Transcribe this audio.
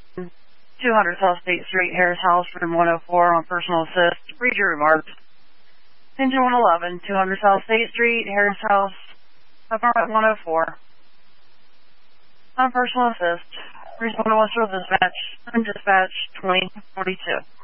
200 South State Street, Harris House, room 104 on personal assist. Read your remarks. Engine 111, 200 South State Street, Harris House, apartment 104. On personal assist. Reason 101 dispatch, dispatch 2042.